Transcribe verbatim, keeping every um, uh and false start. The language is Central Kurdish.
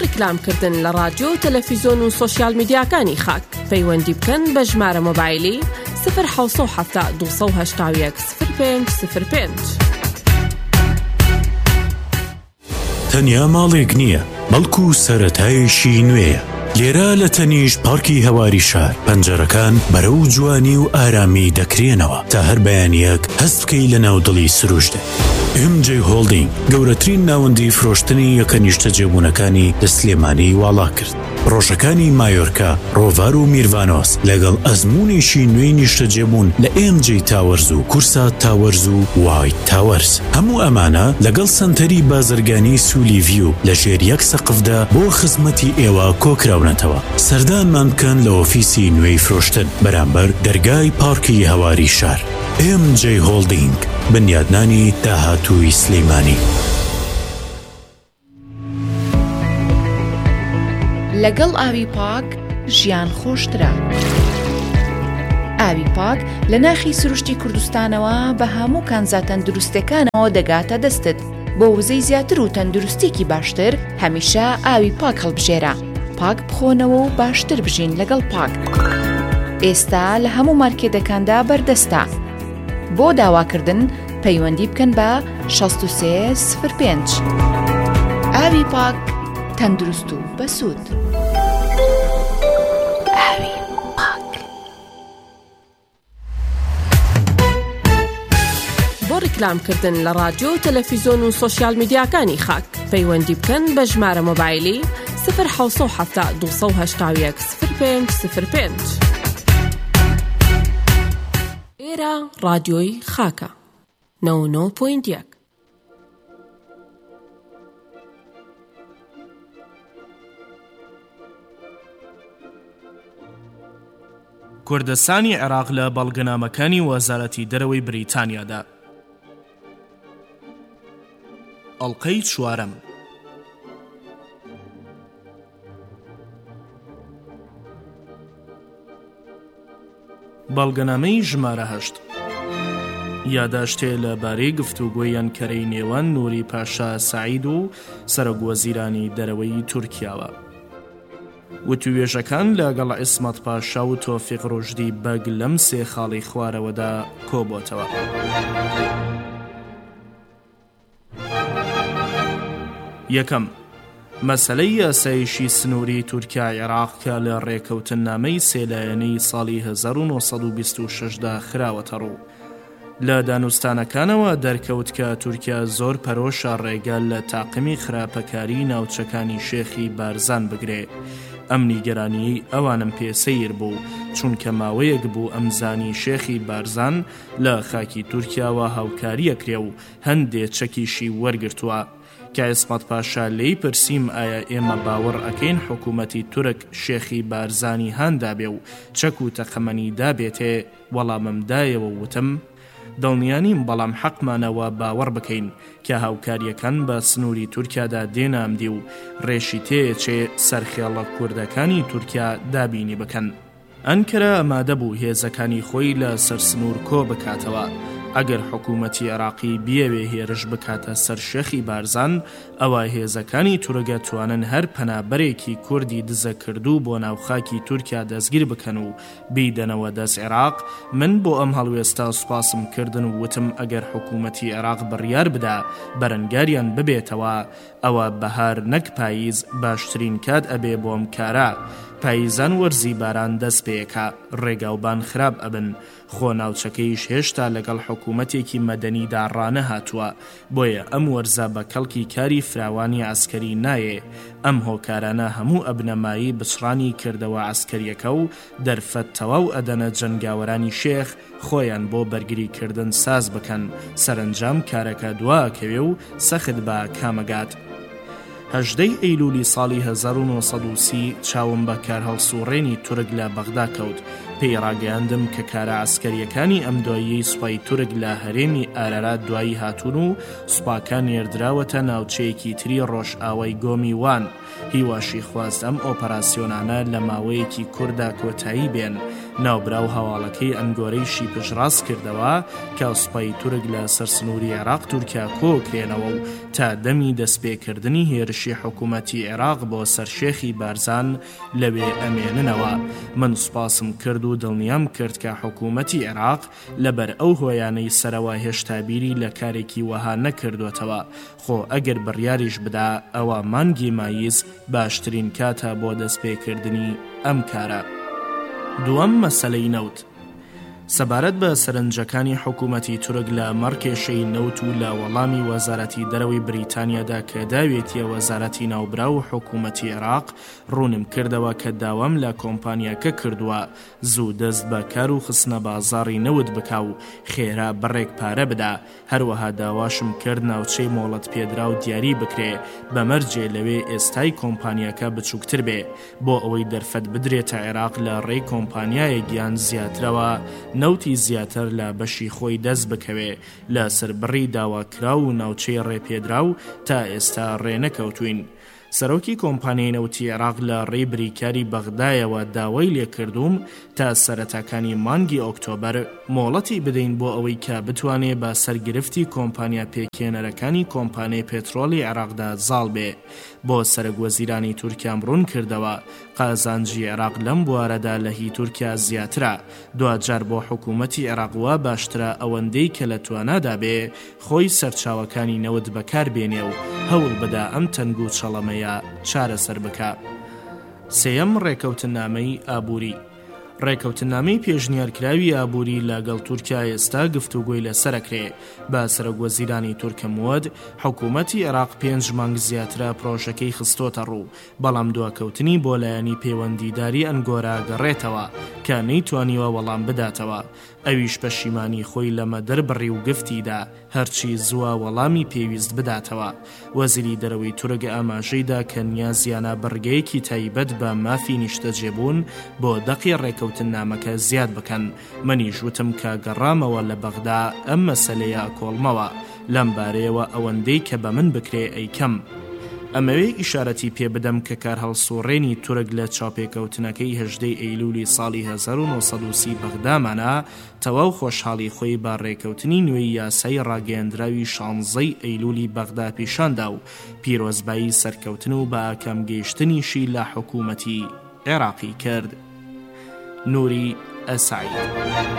ڕیکلامکردن لە رادیۆ و تەلەڤیزۆن و سۆشیال میدیاکانی خاک. پەیوەندی بکەن بە ژمارە مۆبایلی صفر حوت هەفتا دوو هەشتا و یەک صفر پێنج صفر پێنج. تەنیا ماڵێک نییە، بەڵکو سەرەتایشی نوێیە. لێرە لە تەنیش پارکی هەواری شار پەنجەرەکان بەرەو جوانی و ئارامی دەکرێنەوە تا هەر بەیانیەک هەست بکەی لە ناودڵی سروشتێ. ئێم جێ هۆڵدینگ گەورەترین ناوەندی فرۆشتنی یەکە نیشتە جێبوونەکانی لە سلێمانی واڵا کرد. ڕۆژەکانی مایۆرکا، ڕۆڤار و میروانۆس لەگەڵ ئەزمونێکی نوێی نیشتە جێبوون لە ئێم جێ تاوەرز و کورسا تاوەرز و وایت تاوەرز. هەموو ئەمانە لەگەڵ سنتەری بازرگانی سولی ڤیو لە ژێر یەک سەقفدا بۆ خزمەتی ئێوە کۆکراونەتەوە. سەردانمان بکەن لە ئۆفیسی نوێی فرۆشتن بەرامبەر دەرگای پارکی هەواری شار. ئێم جێ هۆڵدینگ، بنیادنانی داهاتووی سلەیمانی. لەگەڵ ئاوی پاک ژیان خۆشترە. ئاوی پاک لە ناخی سروشتی کوردستانەوە بە هەموو کانزا تەندروستەکانەوە دەگاتە دەستت. بۆ وزەی زیاتر و تەندروستێکی باشتر هەمیشە ئاوی پاک هەڵبژێرە. پاک بخۆنەوە و باشتر بژین لەگەڵ پاک. ئێستا لە هەموو مارکێتەکاندا بەردەستە. بۆ داواکردن پەیوەندی بکەن بە شەست و سێ صفر پێنج. ئاوی پاک تەندروست و بەسوود. ئاوی پاک. بۆ ڕیکلامکردن لە رادیۆ و تەلەڤیزۆن و سۆشیال میدیاکانی خاک پەیوەندی بکەن بە ژمارە مۆبایلی صفر حوت هەفتا دوو هەشتا و یەک صفر پێنج صفر پێنج. ئێرە رادیۆی خاکە نەوە و نۆ پۆینت یەک. کوردستانی عێراق لە بەڵگەنامەکانی وەزارەتی دەرەوەی بریتانیادا. ئەڵقەی چوارەم. بەڵگەنامەی ژمارە هەشت. یاداشتێ لەبارەی گفتوگۆی یانکەرەی نێوان نووری پاشا سەعید و سەرۆکوەزیرانی دەرەوەی تورکیاوە. وتوێژەکان لەگەڵ عیسمەت پاشا و تۆفیق ڕۆژدی بەگ لەم سێ خاڵی خوارەوەدا کۆبۆتەوە. یەکەم، مەسەلەی یاسایشی سنووری تورکیا عێراق کە لە ڕێکەوتن نامەی سێلایەنەی ساڵی هەزار و نۆ سەد و بیست و شەشدا خراوەتە ڕوو. لە دانوستانەکانەوە دەرکەوت کە تورکیا زۆر پەرۆشە ڕێگەل لە تاقمی خراپەکاری ناوچەکانی شێخی بارزان بگرێ. ئەم نیگەرانی ئەوانم پێسەیر بوو چونکە ماوەیەک بوو ئەمزانی شێخی بارزان لە خاکی تورکیاوە هاوکاریەکرێ و هەندێک چەکیشی وەرگرتووە کە عیسمەت پاشا لێی پرسییم ئایا ئێمە باوەڕ ئەکەین حکوومەتی تورک شێخی بارزانی هەندا بێ و چەک و تەقەمەنی دابێتێ؟ وەڵامم دایەوە وتم دڵنیانیم بەڵام حەقمانەوە باوەڕ بکەین کە هاوکاریەکان بە سنووری تورکیادا دێنامدی و ڕێشی تێچێ سەرخێڵە کوردەکانی تورکیا دابینی بکەن. ئەنکەرە ئامادە بوو هێزەکانی خۆی لە سەر سنوور کۆ بکاتەوە. ئەگەر حکوومەتی عێراقی بیەوێ هێرش بکاتە سەر شێخی بارزان، ئەوە هێزەکانی تورکە توانن هەر پەنابەرێکی کوردی دزە کردو بۆ ناوخاکی تورکیا دەستگیر بکەن و بیدەنەوە دەست عێراق. من بۆ ئەم هەڵوێستا سوپاسم کردن و وتم ئەگەر حکوومەتی عێراق بڕیار بدا بەرەنگاریان ببێتەوە، ئەوە بەهار نەک پاییز باشترین کات ئەبێ بۆم کارە. پاییزان وەرزی باران دەست پێیەکە، ڕێگاوبان خراپ ئەبن. خۆ ناوچەکەیش هێشتا لەگەڵ حکوومەتێکی مەدەنیدا ڕانە هاتووە، بۆیە ئەم وەرزە بە کەڵکی کاری فراوانی عسکەری نایێ. ئەم هۆکارانە هەموو ئەبنەمایی بچڕانی کردەوە عسکەریەکە و دەرفەت تەواو ئەدەنە جەنگاوەرانی شێخ خۆیان بۆ بەرگریکردن ساز بکەن. سەرنجام کارەکە دواکەوێ و سەخت بە کامەگات. هەژدەی ئەیلولی ساڵی هەزار و نۆ سەد و سی چاوم بە کارهەڵسوڕێنی تورک لە بەغدا کەوت. پێی ڕاگەیاندم کە کارە ئەسکەریەکانی ئەم دواییەی سوپای تورک لە هەرێمی ئارارات دوایی هاتوون و سوپاکان نێردراوەتە ناوچەیەکی تری ڕۆژئاوای گۆمی وان. هیواشی خواست ئەم ئۆپەراسیۆنانە لە ماوەیەکی کووردا کۆتایی بێن. ناوبراو هەواڵەکەی ئەنگۆرەیشی پشڕاست کردەوە کە سوپای تورک لە سەرسنووری عێراق تورکیا کۆکرێنەوە و تا دەمی دەستپێکردنی هێرشی حکوومەتی عێراق بۆ سەرشێخی بارزان لەوێ ئەمێننەوە. من سوپاسم کرد و دڵنیام کرد کە حکوومەتی عێراق لەبەر ئەو هۆیانەی سەرەوە هێشتا بیری لە کارێکی وەها نەکردوێتەوە. خۆ ئەگەر بڕیاریش بدا ئەوە مانگی ماییز باشترین کاتە بۆ دەستپێکردنی ئەم کارە. دووەم مەسەلەی نەوت. سەبارەت بە سەرنجەکانی حکوومەتی تورک لە مەڕکێشەی نەوت و لە وەڵامی وەزارەتی دەرەوەی بریتانیادا کە داوێتیە وەزارەتی ناوبرا و حکوومەتی عێراق ڕوونم کردەوە کە داوام لە کۆمپانیاکە کردووە زوو دەست بە کار و خستنە بازاڕی نەوت بکا و خێرا بڕێک پارە بدا. هەروەها داواشم کرد ناوچەی مۆڵەت پێدرا و دیاری بکرێ بەمەرجێ لەوێ ئێستای کۆمپانیاکە بچووکتر بێ بۆ ئەوەی دەرفەت بدرێتە عێراق لە ڕێی کۆمپانیایەکیان زیاترەوە نەوتی زیاتر لە بەشی خۆی دەست بکەوێ. لە سەربڕی داواکرا و ناوچەی ڕێپێدرا و تا ئێستا ڕێنەکەوتوین. سەرۆکی کۆمپانیای نەوتی عێراق لە ڕێی بریکاری بەغدایەوە داوای لێکردوم تا سەرەتاکانی مانگی ئۆکتۆبەر مۆڵەتی بدەین بۆ ئەوەی کە بتوانێ بە سەرگرفتی کۆمپانیا پێکێنەرەکانی کۆمپانیای پێترۆلی عێراقدا زاڵ بێ. بۆ سەرۆکوەزیرانی تورکیا ڕوون کردەوە قازانجی عێراق لەم بوارەدا لە هی تورکیا زیاترە. دوجار بۆ حکوومەتی عێراقوە باشترە ئەوەندەی کە لە توانادا بێ خۆی سەرچاوەکانی نەوت بەکار بێنێ و هەوڵ بدا ئەم تەنگ و چەڵەمەیە چارەسەر بکە. سێیەم ڕێکەوتنامەی ئابووری. ڕێکەوتنامەی پێشنیارکراوی ئابووری لەگەڵ تورکیا ئێستا گفتوگۆی لەسەرەکرێ. بە سەرۆکوەزیرانی تورکەموەد حکوومەتی عێراق پێنج مانگ زیاترە پرۆژەکەی خستۆتە ڕوو بەڵام دواکەوتنی بۆ لایەنی پەیوەندیداری ئەنگۆرا گەڕێتەوە کە نەیتوانیوە وەڵام بداتەوە. ئەویش پەشیمانی خۆی لەمە دەربڕی و گفتیدا هەرچی زووە وەڵامی پێویست بداتەوە. وەزیری دەرەوەی تورک ئاماژەیدا کە نیازیانە بڕگەیەکی تایبەت بە مافی نیشتەجێبوون بۆ دەقی ڕێکەوتنامەکە زیاد بکەن. منیش وتم کە گەڕامەوە لە بەغدا ئەم مەسەلەیە کۆڵمەوە لەم بارەیەوە ئەوەندەی کە بە من بکرێ ئەیکەم. ئەمەوەی ئیشارەتی پێ بدەم کە کار هەڵسوڕێنی تورک لە چاپێکەوتنەکەی هەژدەی ئەیلولی ساڵی هەزار و نۆسەد و سی بەغدامانە تەواو خۆشحاڵی خۆی با ڕێکەوتنی نوێی یاسای ڕاگەیەندراوی شانزەی ئەیلولی بەغدا پیشاندا و پیرۆزبایی سەرکەوتن و بە ئاکام گەیشتنیشی لە حکوومەتی عێراقی کرد. نوری ئەسعید.